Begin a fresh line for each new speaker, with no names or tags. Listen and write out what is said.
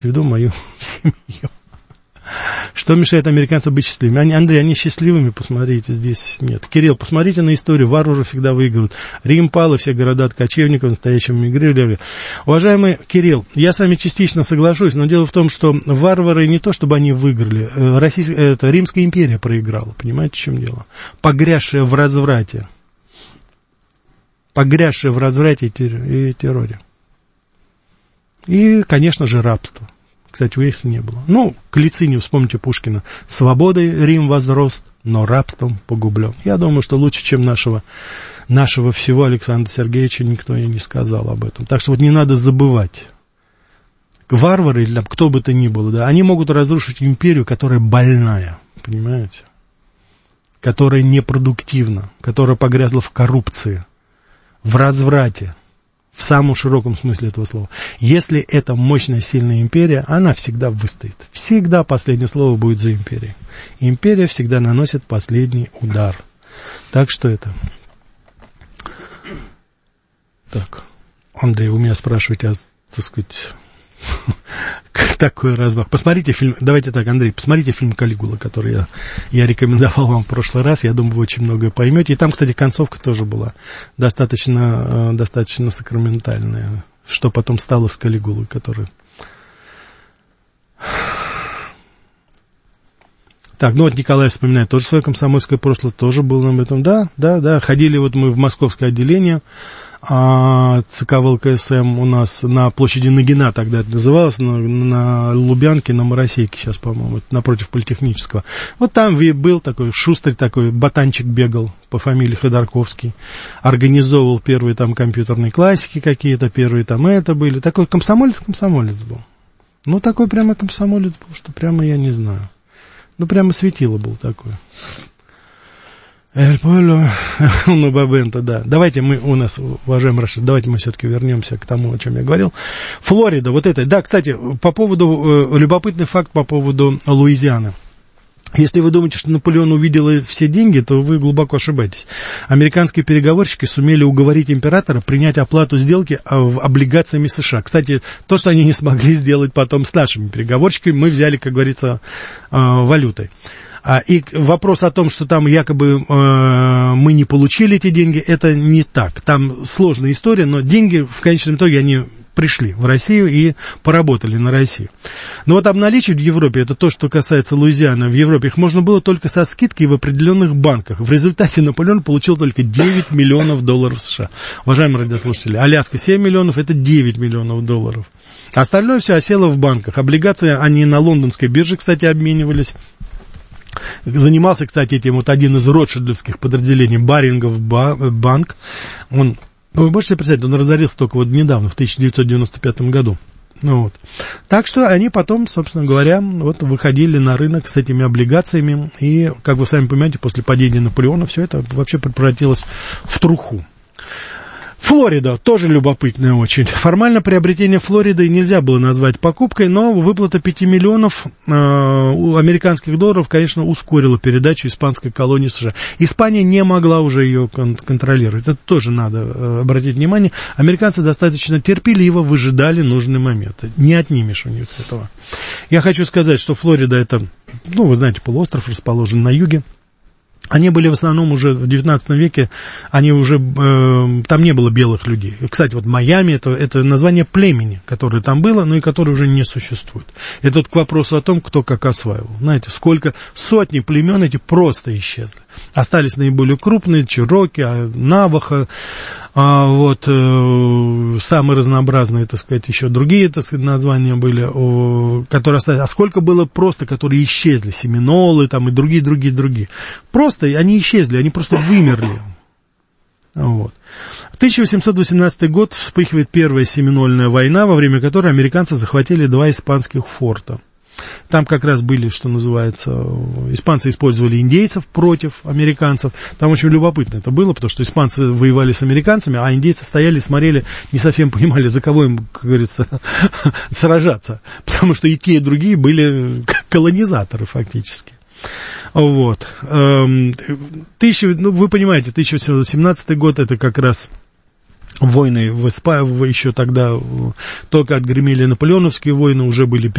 в виду мою семью. Что мешает американцам быть счастливыми? Андрей, они счастливыми, посмотрите, здесь нет. Кирилл, посмотрите на историю, варвары всегда выигрывают. Рим пал, и все города от кочевников настоящим мигрировали. Уважаемый Кирилл, я с вами частично соглашусь, но дело в том, что варвары не то, чтобы они выиграли. Римская империя проиграла, понимаете, в чем дело? Погрязшая в разврате. Погрязшая в разврате и терроре. И, конечно же, рабство. Кстати, у них не было. Ну, к Лицинию, вспомните Пушкина. Свободой Рим возрос, но рабством погублен. Я думаю, что лучше, чем нашего всего Александра Сергеевича, никто и не сказал об этом. Так что вот не надо забывать. Варвары, или кто бы то ни было, да, они могут разрушить империю, которая больная, понимаете? Которая непродуктивна, которая погрязла в коррупции, в разврате. В самом широком смысле этого слова. Если это мощная, сильная империя, она всегда выстоит. Всегда последнее слово будет за империей. Империя всегда наносит последний удар. Так что это... Так, Андрей, вы меня спрашиваете, так сказать, такой разбах. Посмотрите фильм, давайте так, Андрей, посмотрите фильм «Калигула», который я рекомендовал вам в прошлый раз. Я думаю, вы очень многое поймете. И там, кстати, концовка тоже была достаточно сакраментальная. Что потом стало с Калигулой, который... Так, ну вот Николай вспоминает тоже свое комсомольское прошлое, тоже был нам этом. Да, ходили вот мы в московское отделение, ЦК ВЛКСМ у нас на площади Нагина тогда это называлось, на Лубянке, на Моросейке сейчас, по-моему, напротив Политехнического. Вот там был такой шустрый такой ботанчик бегал по фамилии Ходорковский, организовывал первые там компьютерные классики какие-то, первые там это были. Такой комсомолец был. Ну, такой прямо комсомолец был, что прямо я не знаю. Ну, прямо светило был такое. Ну, Бабента, да. Давайте мы уважаемый Рашид, давайте мы все-таки вернемся к тому, о чем я говорил. Флорида, вот это. Да, кстати, по поводу, любопытный факт по поводу Луизианы. Если вы думаете, что Наполеон увидел все деньги, то вы глубоко ошибаетесь. Американские переговорщики сумели уговорить императора принять оплату сделки облигациями США. Кстати, то, что они не смогли сделать потом с нашими переговорщиками, мы взяли, как говорится, валютой. И вопрос о том, что там якобы мы не получили эти деньги, это не так. Там сложная история, но деньги в конечном итоге они пришли в Россию и поработали на Россию. Но вот обналичить в Европе, это то, что касается Луизианы, в Европе их можно было только со скидкой в определенных банках. В результате Наполеон получил только 9 миллионов долларов США. Уважаемые радиослушатели, Аляска 7 миллионов, это 9 миллионов долларов. Остальное все осело в банках. Облигации, они на лондонской бирже, кстати, обменивались. Занимался, кстати, этим вот один из ротшильдовских подразделений, Барингов банк. Вы можете себе представить, он разорился только вот недавно, в 1995 году. Ну, вот. Так что они потом, собственно говоря, вот выходили на рынок с этими облигациями. И, как вы сами понимаете, после падения Наполеона все это вообще превратилось в труху. Флорида, тоже любопытная очень. Формально приобретение Флориды нельзя было назвать покупкой, но выплата 5 миллионов американских долларов, конечно, ускорила передачу испанской колонии США. Испания не могла уже ее контролировать. Это тоже надо обратить внимание. Американцы достаточно терпеливо выжидали нужный момент. Не отнимешь у них этого. Я хочу сказать, что Флорида это, ну, вы знаете, полуостров расположен на юге. Они были в основном уже в 19 веке, они уже, там не было белых людей. Кстати, вот Майами, это название племени, которое там было, но и которое уже не существует. Это вот к вопросу о том, кто как осваивал. Знаете, сколько сотни племен эти просто исчезли. Остались наиболее крупные, чероки, навахо, вот, самые разнообразные, так сказать, еще другие, так сказать, названия были, которые остались. А сколько было просто, которые исчезли, семинолы там и другие. Просто они исчезли, они просто вымерли. Вот. В 1818 год вспыхивает Первая Семинольная война, во время которой американцы захватили 2 испанских форта. Там как раз были, что называется, испанцы использовали индейцев против американцев. Там очень любопытно это было, потому что испанцы воевали с американцами, а индейцы стояли, смотрели, не совсем понимали, за кого им, как говорится, сражаться. Потому что и те, и другие были колонизаторы фактически. Вот. Вы понимаете, 1817 год, это как раз войны в Испании, еще тогда только отгремели наполеоновские войны, уже были